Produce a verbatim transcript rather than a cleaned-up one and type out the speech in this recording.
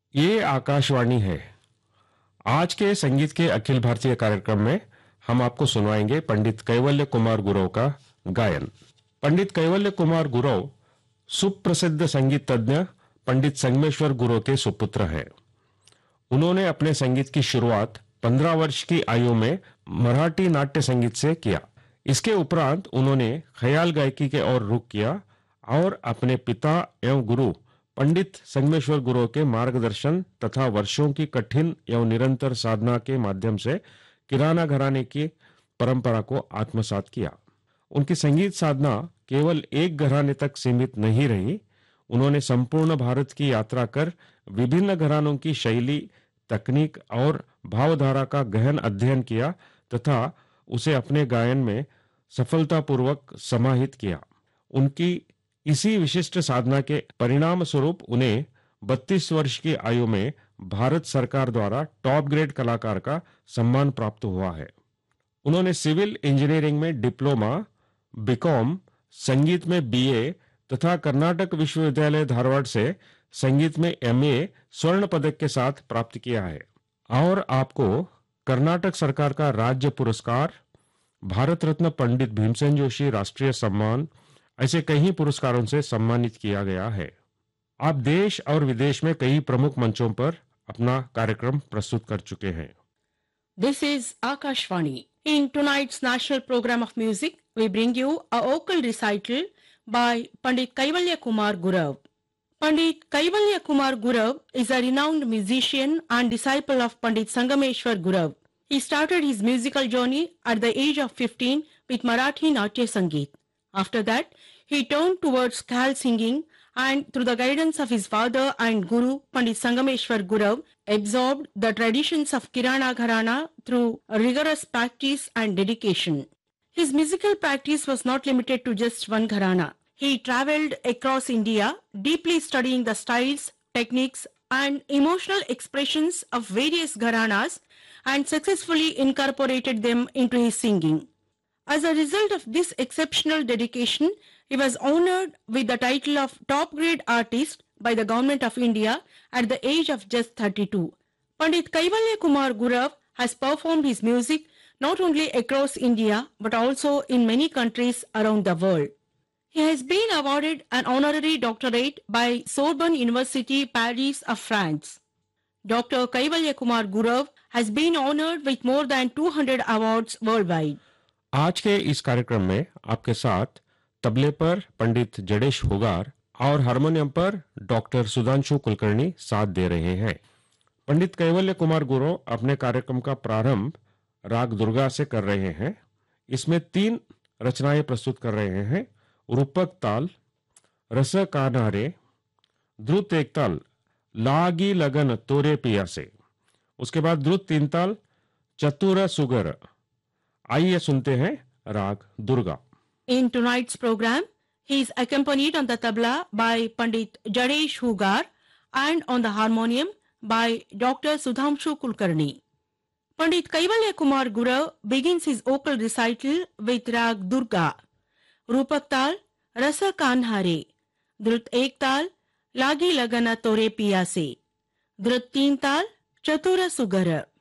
ये आकाशवाणी है। आज के संगीत के अखिल भारतीय कार्यक्रम में हम आपको सुनवाएंगे पंडित कैवल्य कुमार गुरव का गायन। पंडित कैवल्य कुमार गुरव सुप्रसिद्ध संगीत तज्ञ पंडित संगमेश्वर गुरव के सुपुत्र हैं। उन्होंने अपने संगीत की शुरुआत पंद्रह वर्ष की आयु में मराठी नाट्य संगीत से किया। इसके उपरांत उन्होंने ख्याल गायकी के ओर रुख किया और अपने पिता एवं गुरु पंडित संगमेश्वर गुरव के मार्गदर्शन तथा वर्षों की कठिन एवं निरंतर साधना के माध्यम से किराना घराने की परंपरा को आत्मसात किया। उनकी संगीत साधना केवल एक घराने तक सीमित नहीं रही। उन्होंने संपूर्ण भारत की यात्रा कर विभिन्न घरानों की शैली, तकनीक और भावधारा का गहन अध्ययन किया तथा उसे अपने गायन में सफलतापूर्वक समाहित किया। उनकी इसी विशिष्ट साधना के परिणाम स्वरूप उन्हें बत्तीस वर्ष की आयु में भारत सरकार द्वारा टॉप ग्रेड कलाकार का सम्मान प्राप्त हुआ है। उन्होंने सिविल इंजीनियरिंग में डिप्लोमा, बीकॉम, संगीत में बीए तथा कर्नाटक विश्वविद्यालय धारवाड़ से संगीत में एमए स्वर्ण पदक के साथ प्राप्त किया है और आपको कर्नाटक सरकार का राज्य पुरस्कार, भारत रत्न पंडित भीमसेन जोशी राष्ट्रीय सम्मान, ऐसे कई पुरस्कारों से सम्मानित किया गया है। आप देश और विदेश में कई प्रमुख मंचों पर अपना कार्यक्रम प्रस्तुत कर चुके हैं। This is Akashvani. In tonight's national program of music, we bring you a vocal recital by Pandit Kaivalya Kumar Gurav. Pandit Kaivalya Kumar Gurav is a renowned musician and disciple of Pandit Sangameshwar Gurav. He started his musical journey at the age of fifteen with Marathi Natya Sangeet. After that, he turned towards khayal singing and through the guidance of his father and guru Pandit Sangameshwar Gurav, absorbed the traditions of Kirana Gharana through rigorous practice and dedication. His musical practice was not limited to just one gharana. He travelled across India, deeply studying the styles, techniques and emotional expressions of various gharanas and successfully incorporated them into his singing. As a result of this exceptional dedication, he was honored with the title of Top Grade Artist by the Government of India at the age of just thirty-two. Pandit Kaivalya Kumar Gurav has performed his music not only across India but also in many countries around the world. He has been awarded an honorary doctorate by Sorbonne University, Paris of France. Doctor Kaivalya Kumar Gurav has been honored with more than two hundred awards worldwide. आज के इस कार्यक्रम में आपके साथ तबले पर पंडित जडेश हुगार और हारमोनियम पर डॉक्टर सुधांशु कुलकर्णी साथ दे रहे हैं। पंडित कैवल्य कुमार गुरव अपने कार्यक्रम का प्रारंभ राग दुर्गा से कर रहे हैं। इसमें तीन रचनाएं प्रस्तुत कर रहे हैं। रूपक ताल, रस कान्हारे, द्रुत एक ताल लागी लगन तोरे पिया से। उसके बाद द्रुत तीन ताल चतुर सुगर। आइए सुनते हैं राग Durga. In tonight's program, he is accompanied on the tabla by Pandit Jadesh Hugar and on the harmonium by Doctor Sudhamshu Kulkarni. Pandit Kaivalya Kumar Gurav begins his vocal recital with Rag Durga, Rupak Tal, Rasa Kanhare, Drut Ek Tal, Lagi Lagana Tore Piya Se, Drut Teen Tal, Chatura Sugara.